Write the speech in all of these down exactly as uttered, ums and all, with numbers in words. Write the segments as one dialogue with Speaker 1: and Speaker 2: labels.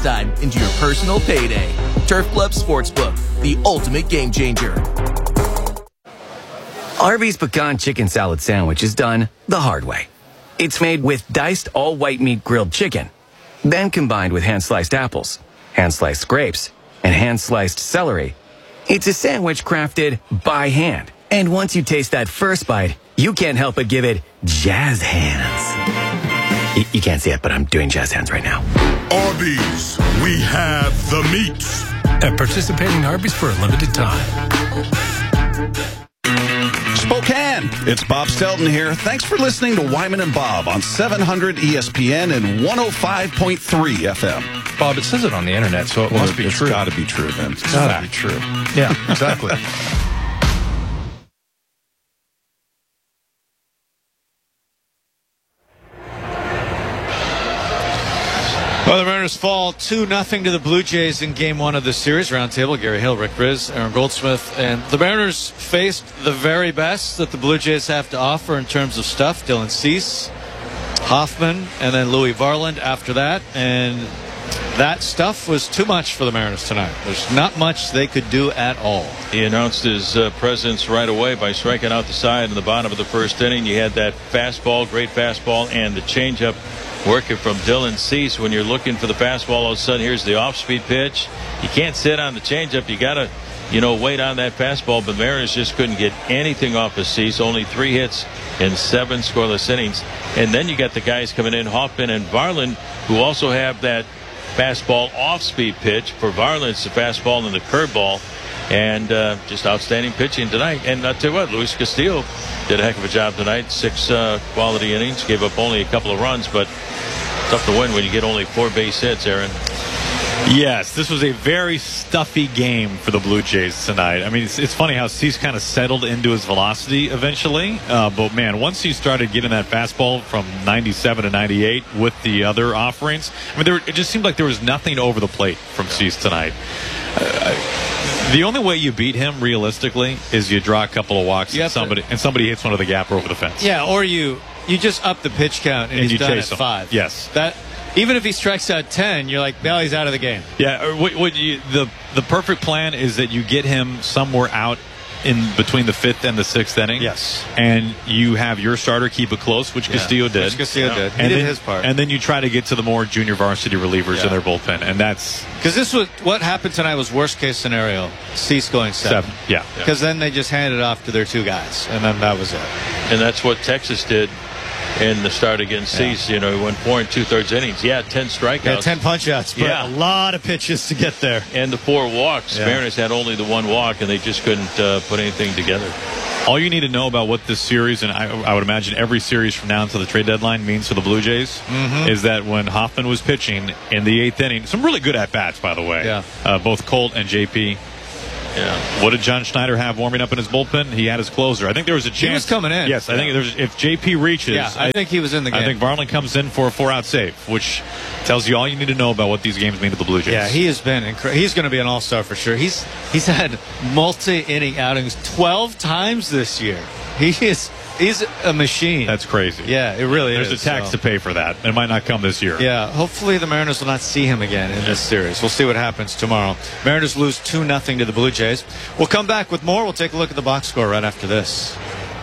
Speaker 1: pastime into your personal payday. Turf Club Sportsbook, the ultimate game changer.
Speaker 2: Arby's Pecan Chicken Salad Sandwich is done the hard way. It's made with diced all-white meat grilled chicken, then combined with hand-sliced apples, hand-sliced grapes, and hand-sliced celery. It's a sandwich crafted by hand. And once you taste that first bite, you can't help but give it jazz hands. Y- you can't see it, but I'm doing jazz hands right now.
Speaker 3: Arby's, we have the meats.
Speaker 4: At participating Arby's for a limited time.
Speaker 5: Spokane, it's Bob Stelton here. Thanks for listening to Wyman and Bob on seven hundred E S P N and one oh five point three F M.
Speaker 6: Bob, it says it on the internet, so it
Speaker 5: well,
Speaker 6: must be
Speaker 5: it's
Speaker 6: true.
Speaker 5: It's got to be true, then.
Speaker 6: It's got to be true. Yeah, exactly.
Speaker 7: Well, the Mariners fall two nothing to the Blue Jays in game one of the series. Roundtable, Gary Hill, Rick Riz, Aaron Goldsmith. And the Mariners faced the very best that the Blue Jays have to offer in terms of stuff. Dylan Cease, Hoffman, and then Louis Varland after that. And that stuff was too much for the Mariners tonight. There's not much they could do at all.
Speaker 8: He announced his uh, presence right away by striking out the side in the bottom of the first inning. You had that fastball, great fastball, and the changeup working from Dylan Cease. When you're looking for the fastball, all of a sudden here's the off-speed pitch. You can't sit on the changeup. You got to, you know, wait on that fastball. But Mariners just couldn't get anything off of Cease. Only three hits in seven scoreless innings. And then you got the guys coming in, Hoffman and Varland, who also have that fastball off-speed pitch. For Varland, it's the fastball and the curveball. And uh, just outstanding pitching tonight. And I'll tell you what, Luis Castillo did a heck of a job tonight. Six uh, quality innings, gave up only a couple of runs, but tough to win when you get only four base hits, Aaron.
Speaker 9: Yes, this was a very stuffy game for the Blue Jays tonight. I mean, it's, it's funny how Cease kind of settled into his velocity eventually. Uh, but, man, once he started getting that fastball from ninety-seven to ninety-eight with the other offerings, I mean, there, it just seemed like there was nothing over the plate from Cease tonight. Uh, The only way you beat him realistically is you draw a couple of walks and somebody, and somebody hits one of the gap or over the fence.
Speaker 7: Yeah, or you you just up the pitch count and,
Speaker 9: And
Speaker 7: he's
Speaker 9: you
Speaker 7: done
Speaker 9: chase
Speaker 7: at
Speaker 9: him.
Speaker 7: five.
Speaker 9: Yes.
Speaker 7: That even if he strikes out ten, you're like, well, he's out of the game.
Speaker 9: Yeah, or what, what you, the the perfect plan is that you get him somewhere out in between the fifth and the sixth inning.
Speaker 7: Yes.
Speaker 9: And you have your starter keep it close, which
Speaker 7: Yeah.
Speaker 9: Castillo did.
Speaker 7: Which Castillo yeah. did. He
Speaker 9: and
Speaker 7: did
Speaker 9: then,
Speaker 7: his part.
Speaker 9: And then you try to get to the more junior varsity relievers
Speaker 7: Yeah.
Speaker 9: in their bullpen, and that's
Speaker 7: because this was what happened tonight was worst case scenario. Cease going seven.
Speaker 9: seven. Yeah.
Speaker 7: Because then they just handed it off to their two guys, and then that was it.
Speaker 8: And that's what Texas did in the start against
Speaker 7: Yeah.
Speaker 8: Cease. You know, he went four and two-thirds innings. Yeah, ten strikeouts.
Speaker 7: Yeah, ten punch-outs, but
Speaker 8: Yeah.
Speaker 7: a lot of pitches to get there.
Speaker 8: And the four walks.
Speaker 7: Yeah.
Speaker 8: Mariners had only the one walk, and they just couldn't uh, put anything together.
Speaker 9: all you need to know about what this series, and I, I would imagine every series from now until the trade deadline, means for the Blue Jays,
Speaker 7: mm-hmm.
Speaker 9: is that when Hoffman was pitching in the eighth inning, some really good at-bats, by the way.
Speaker 7: Yeah.
Speaker 9: Uh, both Colt and J P.
Speaker 8: Yeah.
Speaker 9: What did John Schneider have warming up in his bullpen? He had his closer. I think there was a chance.
Speaker 7: He was coming in.
Speaker 9: Yes, I
Speaker 7: yeah.
Speaker 9: think there's, if J P reaches.
Speaker 7: Yeah, I, I think he was in the game.
Speaker 9: I think Varland comes in for a four-out save, which tells you all you need to know about what these games mean to the Blue Jays.
Speaker 7: Yeah, he has been incredible. He's going to be an all-star for sure. He's he's had multi-inning outings twelve times this year. He is he's a machine.
Speaker 9: That's crazy.
Speaker 7: Yeah, it really
Speaker 9: There's
Speaker 7: is.
Speaker 9: a tax
Speaker 7: so.
Speaker 9: to pay for that. It might not come this year.
Speaker 7: Yeah, hopefully the Mariners will not see him again in this series. We'll see what happens tomorrow. Mariners lose two nothing to the Blue Jays. We'll come back with more. We'll take a look at the box score right after this.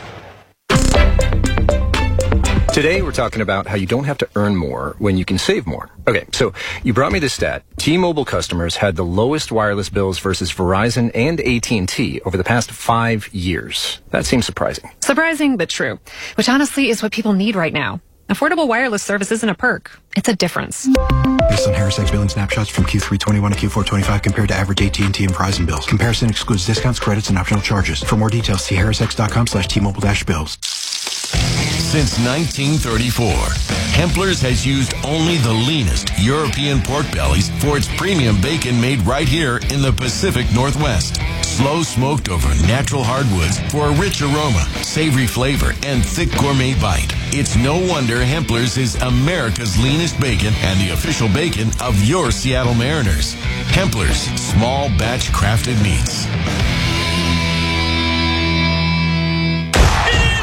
Speaker 10: Today, we're talking about how you don't have to earn more when you can save more. Okay, so you brought me this stat. T-Mobile customers had the lowest wireless bills versus Verizon and A T and T over the past five years. That seems surprising.
Speaker 11: Surprising, but true. Which honestly is what people need right now. Affordable wireless service isn't a perk. It's a difference.
Speaker 12: Based on HarrisX billing snapshots from Q three twenty-one to Q four twenty-five compared to average A T and T and Verizon bills. Comparison excludes discounts, credits, and optional charges. For more details, see harrisx.com slash T-Mobile dash bills.
Speaker 13: Since nineteen thirty-four, Hempler's has used only the leanest European pork bellies for its premium bacon made right here in the Pacific Northwest. Slow smoked over natural hardwoods for a rich aroma, savory flavor, and thick gourmet bite. It's no wonder Hempler's is America's leanest bacon and the official bacon of your Seattle Mariners. Hempler's, small batch crafted meats.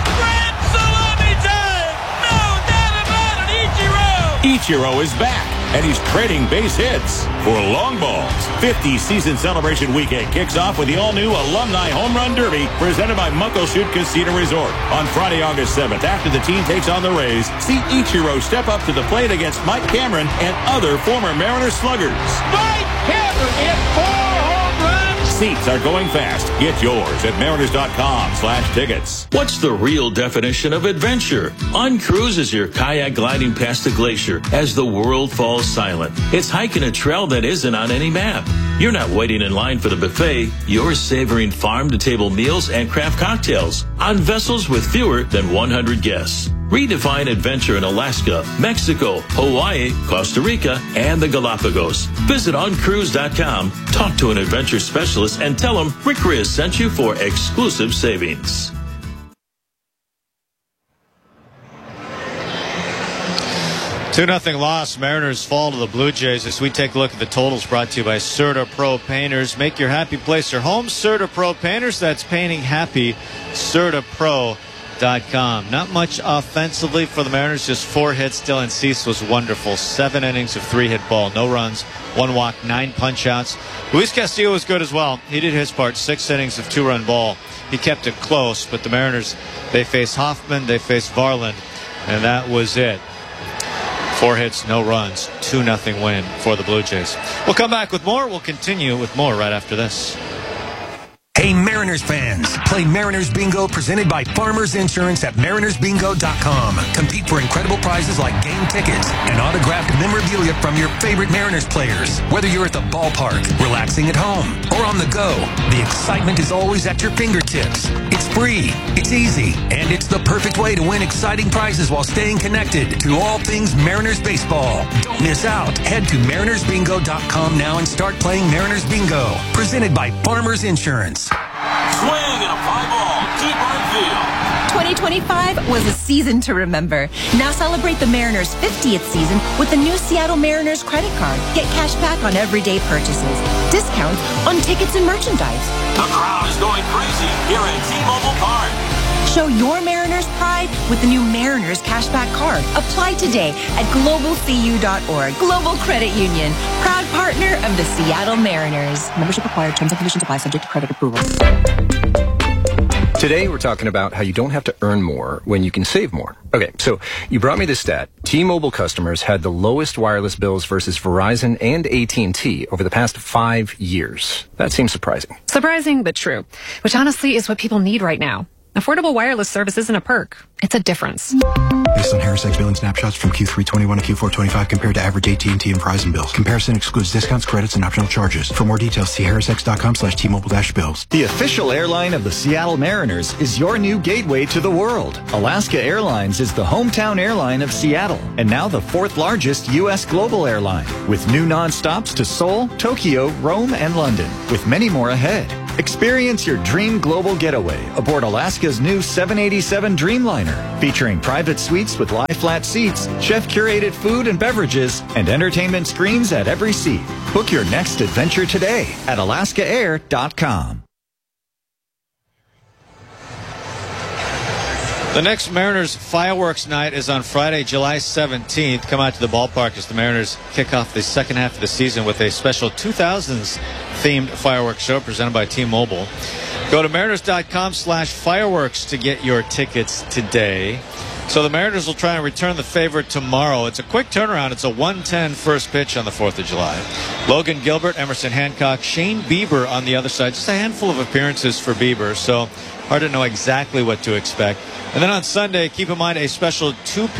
Speaker 14: Ichiro is back, and he's trading base hits for long balls. fifty season celebration weekend kicks off with the all-new Alumni Home Run Derby presented by Muckleshoot Casino Resort. On Friday, August seventh, after the team takes on the Rays, see Ichiro step up to the plate against Mike Cameron and other former Mariners sluggers.
Speaker 15: Mike Cameron hit four home runs!
Speaker 14: Seats are going fast. Get yours at mariners.com slash tickets.
Speaker 8: What's the real definition of adventure? Uncruise is your kayak gliding past the glacier as the world falls silent. It's hiking a trail that isn't on any map. You're not waiting in line for the buffet. You're savoring farm-to-table meals and craft cocktails on vessels with fewer than one hundred guests. Redefine adventure in Alaska, Mexico, Hawaii, Costa Rica, and the Galapagos. Visit on cruise dot com, talk to an adventure specialist, and tell them Rick Riz sent you for exclusive savings.
Speaker 7: two nothing loss. Mariners fall to the Blue Jays as we take a look at the totals brought to you by Serta Pro Painters. Make your happy place your home. Serta Pro Painters. That's painting happy. Serta Pro dot com. Not much offensively for the Mariners. Just four hits. Dylan Cease was wonderful. Seven innings of three-hit ball. No runs. One walk. Nine punch-outs. Luis Castillo was good as well. He did his part. Six innings of two-run ball. He kept it close. But the Mariners, they faced Hoffman. They faced Varland. And that was it. Four hits, no runs, two nothing win for the Blue Jays. We'll come back with more. We'll continue with more right after this.
Speaker 16: Hey, Mariners fans, play Mariners Bingo presented by Farmers Insurance at mariners bingo dot com. Compete for incredible prizes like game tickets and autographed memorabilia from your favorite Mariners players. Whether you're at the ballpark, relaxing at home, or on the go, the excitement is always at your fingertips. It's free, it's easy, and it's the perfect way to win exciting prizes while staying connected to all things Mariners baseball. Don't miss out. Head to mariners bingo dot com now and start playing Mariners Bingo, presented by Farmers Insurance.
Speaker 13: Swing and a fly ball, deep right field.
Speaker 17: twenty twenty-five was a season to remember. Now celebrate the Mariners' fiftieth season with the new Seattle Mariners credit card. Get cash back on everyday purchases, discounts on tickets and merchandise.
Speaker 13: The crowd is going crazy here at T-Mobile Park.
Speaker 17: Show your Mariners pride with the new Mariners Cashback Card. Apply today at global c u dot org. Global Credit Union, proud partner of the Seattle Mariners. Membership required. Terms and conditions apply. Subject to credit approval.
Speaker 10: Today, we're talking about how you don't have to earn more when you can save more. Okay, so you brought me this stat. T-Mobile customers had the lowest wireless bills versus Verizon and A T and T over the past five years. That seems surprising.
Speaker 11: Surprising, but true. Which honestly is what people need right now. Affordable wireless service isn't a perk. It's a difference.
Speaker 12: Based on HarrisX billing snapshots from Q three twenty-one to Q four twenty-five compared to average A T and T and Verizon bills. Comparison excludes discounts, credits, and optional charges. For more details, see harrisx.com slash T-Mobile dash bills.
Speaker 18: The official airline of the Seattle Mariners is your new gateway to the world. Alaska Airlines is the hometown airline of Seattle and now the fourth largest U S global airline with new nonstops to Seoul, Tokyo, Rome, and London, with many more ahead. Experience your dream global getaway aboard Alaska's new seven eighty-seven Dreamliner, featuring private suites with lie-flat seats, chef-curated food and beverages, and entertainment screens at every seat. Book your next adventure today at alaska air dot com.
Speaker 7: The next Mariners fireworks night is on Friday, July seventeenth. Come out to the ballpark as the Mariners kick off the second half of the season with a special two thousands themed fireworks show presented by T-Mobile. Go to mariners.com slash fireworks to get your tickets today. So the Mariners will try and return the favor tomorrow. It's a quick turnaround. It's a one ten first pitch on the fourth of July. Logan Gilbert, Emerson Hancock, Shane Bieber on the other side. Just a handful of appearances for Bieber, so hard to know exactly what to expect. And then on Sunday, keep in mind a special two p.m.